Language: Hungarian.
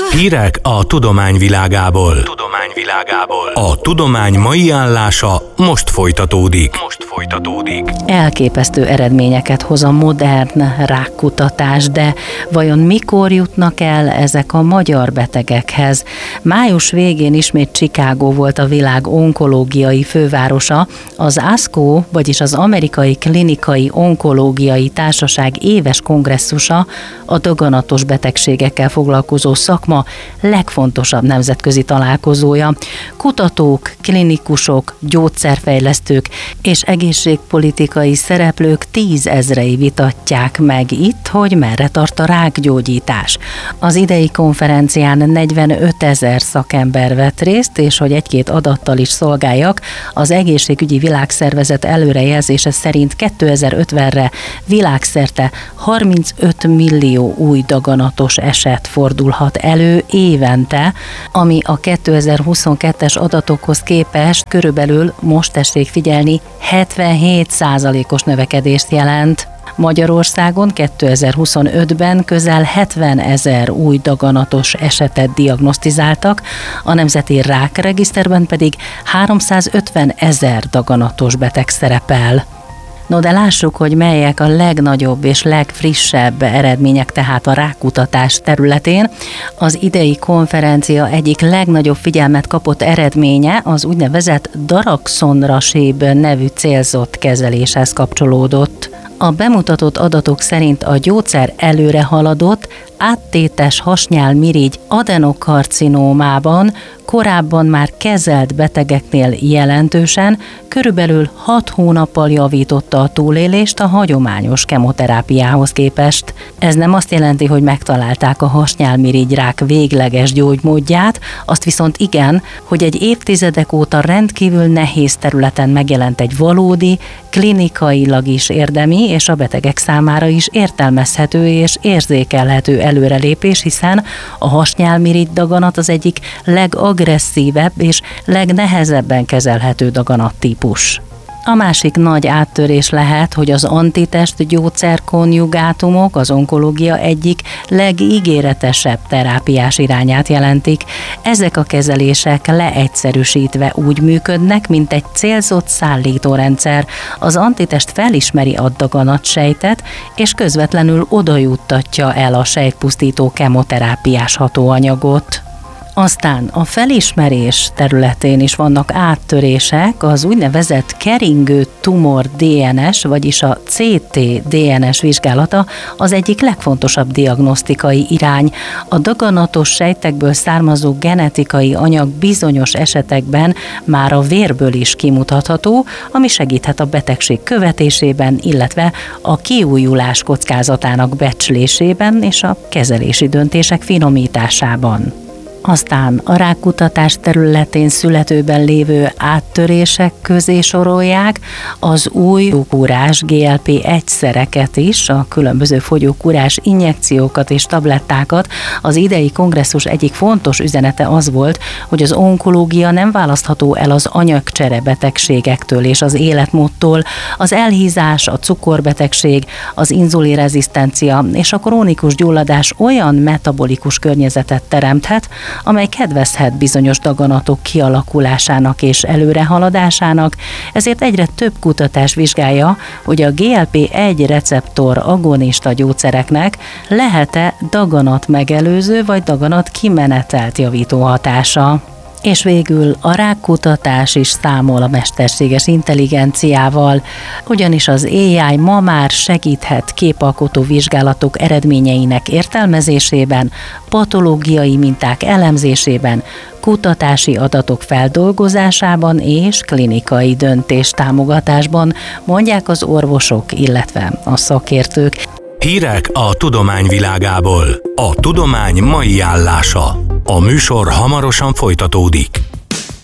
Hírek a tudomány világából. A tudomány mai állása most folytatódik. Elképesztő eredményeket hoz a modern rákkutatás, de vajon mikor jutnak el ezek a magyar betegekhez? Május végén ismét Chicago volt a világ onkológiai fővárosa. Az ASCO, vagyis az Amerikai Klinikai Onkológiai Társaság éves kongresszusa, a daganatos betegségekkel foglalkozó szakma legfontosabb nemzetközi találkozója. Kutatók, klinikusok, gyógyszerfejlesztők és egészségpolitikai szereplők 10 000-ei vitatják meg itt, hogy merre tart a rákgyógyítás. Az idei konferencián 45 000 szakember vett részt, és hogy egy-két adattal is szolgáljak, az Egészségügyi Világszervezet előrejelzése szerint 2050-re világszerte 35 millió új daganatos eset fordulhat elő évente, ami a 2022-es adatokhoz képest körülbelül, most tessék figyelni, 77%-os növekedést jelent. Magyarországon 2025-ben közel 70 000 új daganatos esetet diagnosztizáltak, a Nemzeti Rákregiszterben pedig 350 000 daganatos beteg szerepel. No, de lássuk, hogy melyek a legnagyobb és legfrissebb eredmények tehát a rákkutatás területén. Az idei konferencia egyik legnagyobb figyelmet kapott eredménye az úgynevezett daraxonrasib nevű célzott kezeléshez kapcsolódott. A bemutatott adatok szerint a gyógyszer előre haladott, áttétes hasnyálmirigy adenokarcinómában korábban már kezelt betegeknél jelentősen, körülbelül 6 hónappal javította a túlélést a hagyományos kemoterápiához képest. Ez nem azt jelenti, hogy megtalálták a hasnyálmirigyrák végleges gyógymódját, azt viszont igen, hogy egy évtizedek óta rendkívül nehéz területen megjelent egy valódi, klinikailag is érdemi és a betegek számára is értelmezhető és érzékelhető előrelépés, hiszen a hasnyálmirigy daganat az egyik legagresszívebb és legnehezebben kezelhető daganattípus. A másik nagy áttörés lehet, hogy az antitest gyógyszerkonjugátumok az onkológia egyik legígéretesebb terápiás irányát jelentik. Ezek a kezelések leegyszerűsítve úgy működnek, mint egy célzott szállítórendszer. Az antitest felismeri a daganatsejtet, és közvetlenül odajuttatja el a sejtpusztító kemoterápiás hatóanyagot. Aztán a felismerés területén is vannak áttörések, az úgynevezett keringő tumor DNS, vagyis a CT-DNS vizsgálata az egyik legfontosabb diagnosztikai irány. A daganatos sejtekből származó genetikai anyag bizonyos esetekben már a vérből is kimutatható, ami segíthet a betegség követésében, illetve a kiújulás kockázatának becslésében és a kezelési döntések finomításában. Aztán a rákkutatás területén születőben lévő áttörések közé sorolják az új fogyókúrás GLP-1-szereket is, a különböző fogyókúrás injekciókat és tablettákat. Az idei kongresszus egyik fontos üzenete az volt, hogy az onkológia nem választható el az anyagcsere betegségektől és az életmódtól. Az elhízás, a cukorbetegség, az inzulinrezisztencia és a krónikus gyulladás olyan metabolikus környezetet teremthet, amely kedvezhet bizonyos daganatok kialakulásának és előrehaladásának, ezért egyre több kutatás vizsgálja, hogy a GLP-1 receptor agonista gyógyszereknek lehet-e daganat megelőző vagy daganat kimenetelt javító hatása. És végül a rákkutatás is számol a mesterséges intelligenciával, ugyanis az AI ma már segíthet képalkotó vizsgálatok eredményeinek értelmezésében, patológiai minták elemzésében, kutatási adatok feldolgozásában és klinikai döntés támogatásban, mondják az orvosok, illetve a szakértők. Hírek a tudomány világából. A tudomány mai állása. A műsor hamarosan folytatódik.